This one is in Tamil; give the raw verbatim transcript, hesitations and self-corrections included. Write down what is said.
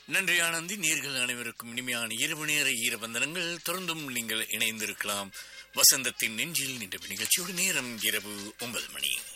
நன்றி ஆனந்தி. நேர்கள் அனைவருக்கும் இனிமையான இரவு நேர ஈரபந்தனங்கள். தொடர்ந்தும் நீங்கள் இணைந்திருக்கலாம் வசந்தத்தின் நெஞ்சில் நின்ற நிகழ்ச்சியோடு. நேரம் இரவு ஒன்பது மணி.